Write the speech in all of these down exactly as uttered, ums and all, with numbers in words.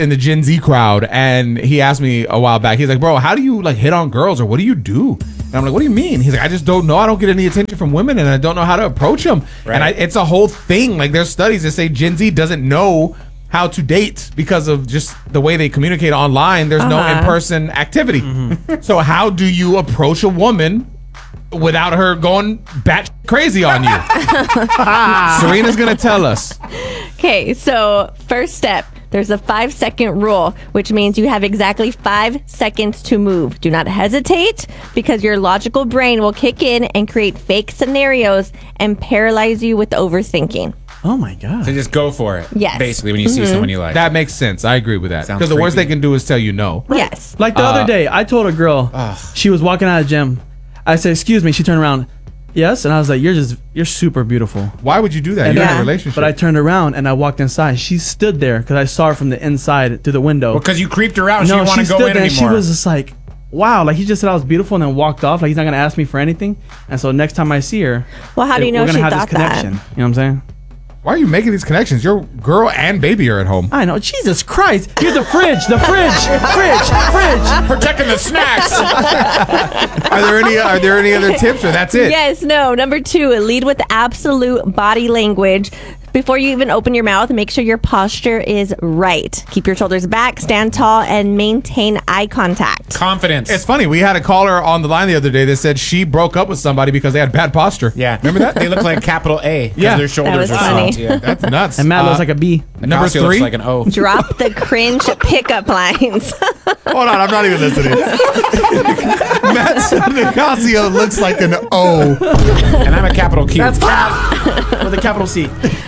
in the Gen Z crowd, and he asked me a while back. He's like, "Bro, how do you like hit on girls, or what do you do?" And I'm like, "What do you mean?" He's like, "I just don't know. I don't get any attention from women, and I don't know how to approach them." Right. And I, it's a whole thing. Like, there's studies that say Gen Z doesn't know how to date because of just the way they communicate online. There's uh-huh. no in-person activity. Mm-hmm. So how do you approach a woman without her going bat crazy on you? Serena's gonna tell us. Okay, so first step, there's a five second rule, which means you have exactly five seconds to move. Do not hesitate, because your logical brain will kick in and create fake scenarios and paralyze you with overthinking. Oh my God. So just go for it. Yes. Basically, when you see mm-hmm. someone you like. That makes sense. I agree with that. Sounds Because the worst creepy. they can do is tell you no. Right. Yes. Like the uh, other day, I told a girl, ugh. she was walking out of the gym. I said, "Excuse me." She turned around. Yes. And I was like, you're just, you're super beautiful. Why would you do that? And You're yeah. in a relationship. But I turned around and I walked inside. She stood there because I saw her from the inside through the window. Because you creeped her out and no, she didn't want she to go stood in there anymore. And she was just like, wow. Like, he just said I was beautiful and then walked off. Like, he's not going to ask me for anything. And so next time I see her, well, how do you know we're gonna she have thought this connection. that? You know what I'm saying? Why are you making these connections? Your girl and baby are at home. I know. Jesus Christ. Here's the fridge. The fridge. Fridge. Fridge. Protecting the snacks. Are there any Are there any other tips, or that's it? Yes, no. Number two, lead with absolute body language. Before you even open your mouth, make sure your posture is right. Keep your shoulders back, stand tall, and maintain eye contact. Confidence. It's funny. We had a caller on the line the other day that said she broke up with somebody because they had bad posture. Yeah. Remember that? They look like capital A because Yeah. their shoulders That was are funny. soft. Yeah. That's nuts. And Matt Uh, looks like a B. Number Nicasio three. looks like an O. Drop the cringe pickup lines. Hold on, I'm not even listening. Matt Nicasio looks like an O. And I'm a capital Q. That's cap with a capital C.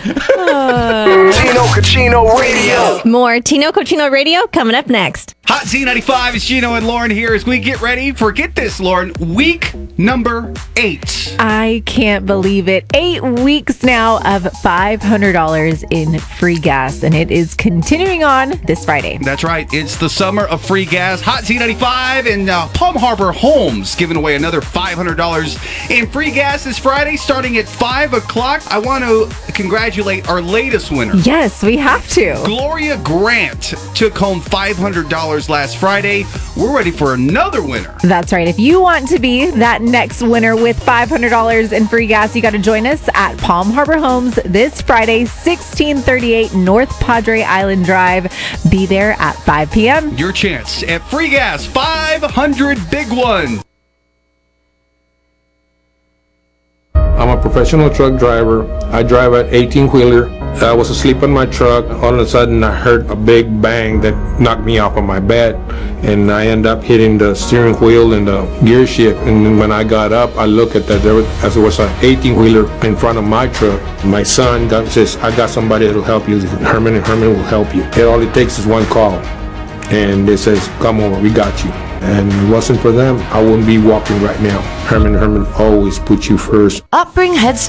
Tino Cochino Radio. More Tino Cochino Radio coming up next. Hot Z ninety-five is Gino and Lauren here as we get ready for, get this, Lauren, week number eight. I can't believe it. Eight weeks now of five hundred dollars in free gas, and it is continuing on this Friday. That's right. It's the summer of free gas. Hot Z ninety-five and uh, Palm Harbor Homes giving away another five hundred dollars in free gas this Friday starting at five o'clock. I want to congratulate our latest winner. Yes, we have to. Gloria Grant took home five hundred dollars last Friday. We're ready for another winner. That's right. If you want to be that next winner with five hundred dollars in free gas, you got to join us at Palm Harbor Homes this Friday, sixteen thirty-eight North Padre Island Drive. Be there at five p.m. Your chance at free gas, five hundred big one. I'm a professional truck driver. I drive an eighteen-wheeler. I was asleep in my truck. All of a sudden, I heard a big bang that knocked me off of my bed, and I ended up hitting the steering wheel and the gear shift. And then when I got up, I looked at that. There was, as there was an eighteen-wheeler in front of my truck. My son got, says, "I got somebody that will help you. Herman and Herman will help you." It all it takes is one call, and it says, "Come over, we got you." And if it wasn't for them, I wouldn't be walking right now. Herman and Herman always put you first. Upbring Head Start.